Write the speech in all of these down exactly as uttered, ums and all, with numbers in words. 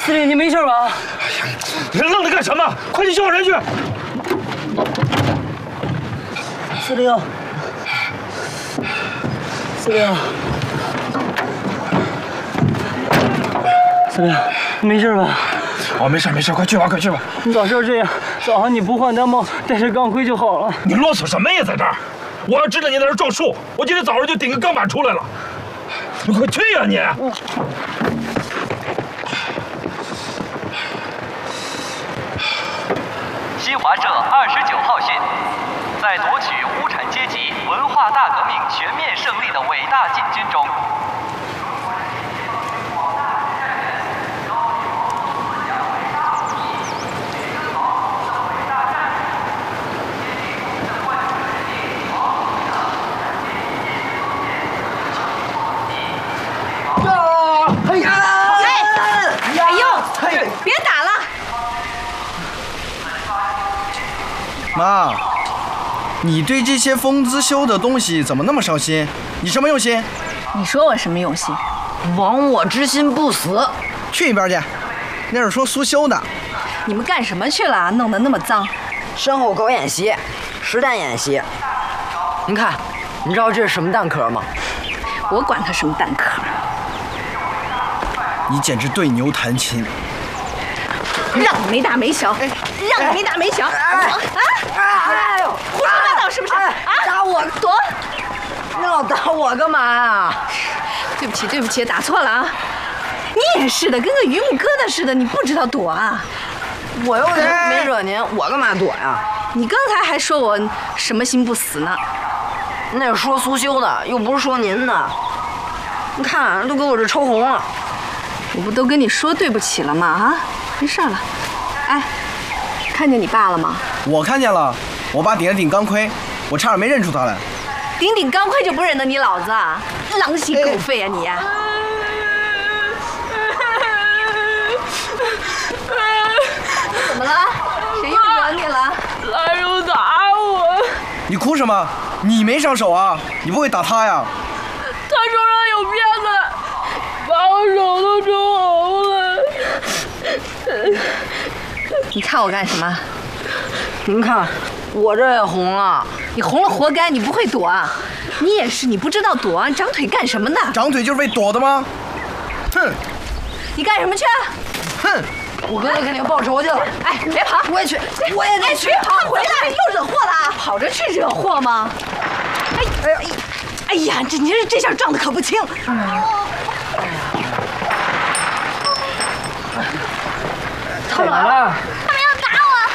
司令，你没事吧？哎呀，你愣着干什么？快去叫人去！ 司令，司令，司令，你没事吧？ 哦，没事没事，快去吧快去吧。 你早知道这样，早上你不换单帽，带着钢盔就好了。 你啰嗦什么呀，在这儿？我要知道你在这撞树，我今天早上就顶个钢板出来了。你快去呀、啊、你！嗯新华社二十九号讯，在夺取无产阶级文化大革命全面胜利的伟大进军中， 哎呀！哎！哎呦！别打了！ 妈，你对这些封资修的东西怎么那么上心？你什么用心？ 你说我什么用心？ 亡我之心不死。 去一边去！那是说苏修的。 你们干什么去了？弄得那么脏。 身后搞演习，实弹演习。您看，你知道这是什么弹壳吗？ 我管它什么弹壳。 你简直对牛弹琴。 让你没大没小，让你没大没小！啊啊！哎呦，胡说八道是不是？啊！ 打我！ 躲！ 你老打我干嘛呀？ 对不起，对不起，打错了啊！你也是的，跟个榆木疙瘩似的，你不知道躲啊？ 我又没惹您，我干嘛躲呀？ 你刚才还说我什么心不死呢？ 那是说苏修的，又不是说您的。你看，都给我这抽红了。 我不都跟你说对不起了吗？啊，没事了。哎，看见你爸了吗？ 我看见了，我爸顶了顶钢盔，我差点没认出他来。 顶顶钢盔就不认得你老子啊？狼心狗肺啊你！哎、怎么了？谁又惹你了？ 兰柔打我！ 你哭什么？你没上手啊？你不会打他呀？ 他手上有鞭子，把我手都抽红了。 你看我干什么？ 您看，我这也红了。 你红了活该，你不会躲啊！你也是，你不知道躲啊！长腿干什么的？ 长腿就是为躲的吗？哼！ 你干什么去？ 哼！ 我哥哥肯定报仇去了。 哎，别跑！ 我也去，我也得去。 跑回来又惹祸了！跑着去惹祸吗？哎哎呀！哎呀，这你这这下撞得可不轻。嗯怎么了？ 他们要打我！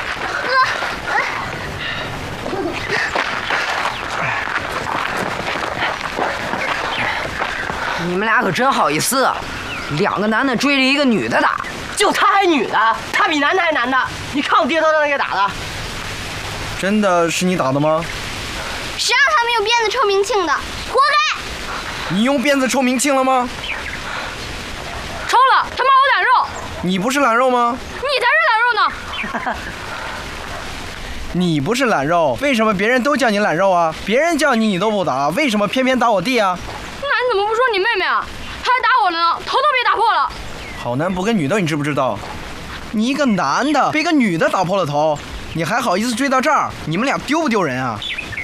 你们俩可真好意思，两个男的追着一个女的打。 就他还女的，他比男的还男的。你看我低头让他给打的。 真的是你打的吗？ 谁让他们用鞭子抽明庆的，活该！ 你用鞭子抽明庆了吗？ 抽了，他骂我懒肉。 你不是懒肉吗？ 你才是懒肉呢！ 你不是懒肉，为什么别人都叫你懒肉啊？别人叫你你都不打，为什么偏偏打我弟啊？ 那你怎么不说你妹妹啊？她还打我了呢，头都被打破了。 好男不跟女斗，你知不知道？你一个男的被个女的打破了头，你还好意思追到这儿？你们俩丢不丢人啊？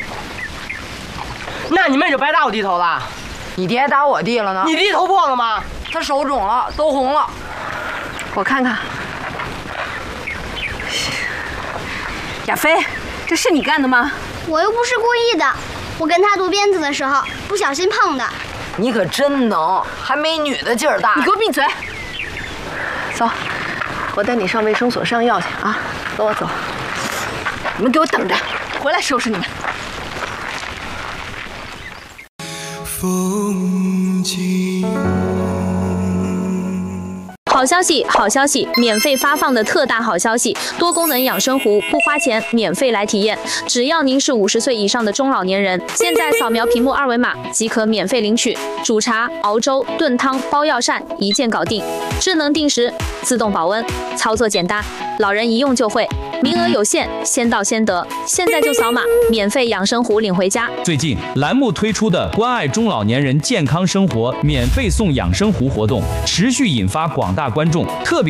那你妹就白打我弟头了。 你爹打我弟了呢？ 你弟头破了吗？ 他手肿了，都红了。 我看看。亚飞，这是你干的吗？ 我又不是故意的，我跟他夺鞭子的时候不小心碰的。 你可真能，还没女的劲儿大。 你给我闭嘴！走，我带你上卫生所上药去啊！跟我走。你们给我等着，回来收拾你们。 风景。 好消息，好消息！免费发放的特大好消息，多功能养生壶不花钱，免费来体验。只要您是五十岁以上的中老年人，现在扫描屏幕二维码即可免费领取。煮茶、熬粥、炖汤、包药膳，一键搞定。智能定时，自动保温，操作简单，老人一用就会。名额有限，先到先得。现在就扫码，免费养生壶领回家。 最近栏目推出的关爱中老年人健康生活免费送养生壶活动，持续引发广大观众特别